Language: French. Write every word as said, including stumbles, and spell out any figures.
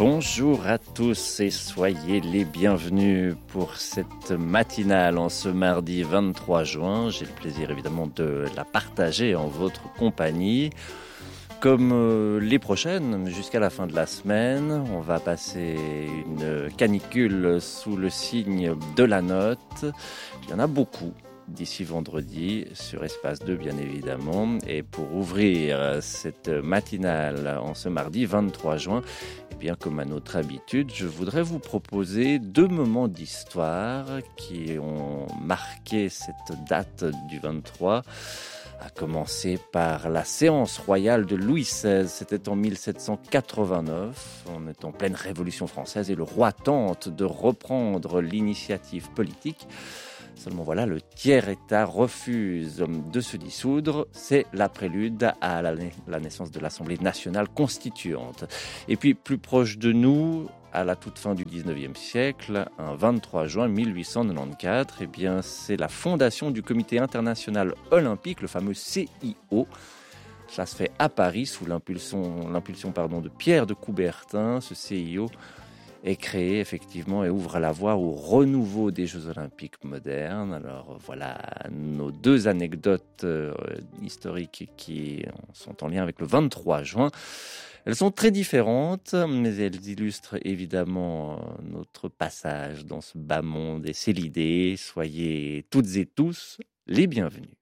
Bonjour à tous et soyez les bienvenus pour cette matinale en ce mardi vingt-trois juin. J'ai le plaisir évidemment de la partager en votre compagnie. Comme les prochaines, jusqu'à la fin de la semaine, on va passer une canicule sous le signe de la note. Il y en a beaucoup d'ici vendredi, sur Espace deux bien évidemment. Et pour ouvrir cette matinale en ce mardi vingt-trois juin, eh bien comme à notre habitude, je voudrais vous proposer deux moments d'histoire qui ont marqué cette date du vingt-trois. À commencer par la séance royale de Louis seize, c'était en mille sept cent quatre-vingt-neuf, on est en pleine Révolution française et le roi tente de reprendre l'initiative politique. Seulement voilà, le tiers-État refuse de se dissoudre. C'est la prélude à la, la naissance de l'Assemblée nationale constituante. Et puis plus proche de nous, à la toute fin du dix-neuvième siècle, un vingt-trois juin mille huit cent quatre-vingt-quatorze, eh bien, c'est la fondation du Comité international olympique, le fameux C I O. Ça se fait à Paris sous l'impulsion, l'impulsion pardon, de Pierre de Coubertin. Ce C I O est créé effectivement et ouvre la voie au renouveau des Jeux Olympiques modernes. Alors voilà nos deux anecdotes euh, historiques qui sont en lien avec le vingt-trois juin. Elles sont très différentes, mais elles illustrent évidemment notre passage dans ce bas monde et c'est l'idée. Soyez toutes et tous les bienvenus.